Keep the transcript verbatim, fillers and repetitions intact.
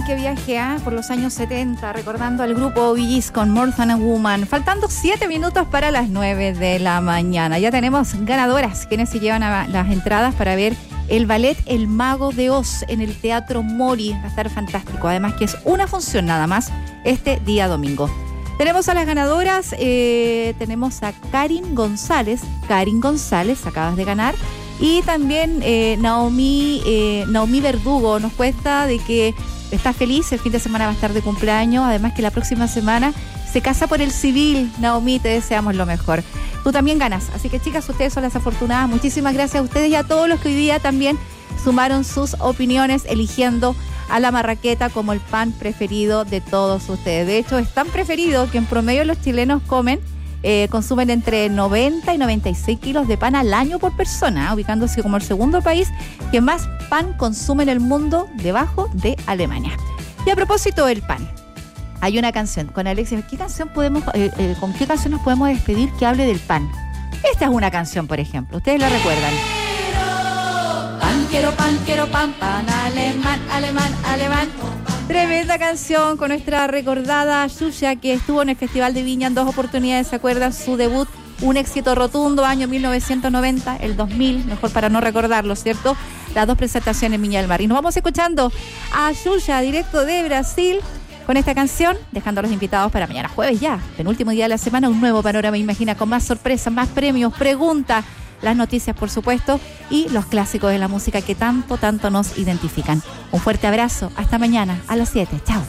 que viaje ¿eh? por los años setenta, recordando al grupo Bee Gees con More Than a Woman. Faltando siete minutos para las nueve de la mañana. Ya tenemos ganadoras, quienes se llevan a las entradas para ver el ballet El Mago de Oz en el Teatro Mori. Va a estar fantástico. Además que es una función nada más este día domingo. Tenemos a las ganadoras, eh, tenemos a Karin González. Karin González, acabas de ganar. Y también eh, Naomi, eh, Naomi Verdugo nos cuenta de que está feliz, el fin de semana va a estar de cumpleaños, además que la próxima semana se casa por el civil. Naomi, te deseamos lo mejor. Tú también ganas, así que chicas, ustedes son las afortunadas. Muchísimas gracias a ustedes y a todos los que hoy día también sumaron sus opiniones eligiendo a la marraqueta como el pan preferido de todos ustedes. De hecho, es tan preferido que en promedio los chilenos comen Eh, consumen entre noventa y noventa y seis kilos de pan al año por persona, ¿eh? ubicándose como el segundo país que más pan consume en el mundo, debajo de Alemania. Y a propósito del pan, hay una canción con Alexia. ¿Qué canción podemos, eh, eh, ¿Con qué canción nos podemos despedir que hable del pan? Esta es una canción, por ejemplo. ¿Ustedes la recuerdan? Pan, quiero pan, quiero pan, pan alemán, alemán, alemán. Tremenda canción con nuestra recordada Xuxa, que estuvo en el Festival de Viña en dos oportunidades. ¿Se acuerdan? Su debut, un éxito rotundo, año mil novecientos noventa, el dos mil, mejor para no recordarlo, ¿cierto? Las dos presentaciones en Viña del Mar. Y nos vamos escuchando a Xuxa, directo de Brasil, con esta canción, dejando a los invitados para mañana jueves ya, penúltimo día de la semana, un nuevo panorama, imagina, con más sorpresas, más premios, preguntas, las noticias, por supuesto, y los clásicos de la música que tanto, tanto nos identifican. Un fuerte abrazo. Hasta mañana a las siete. Chao.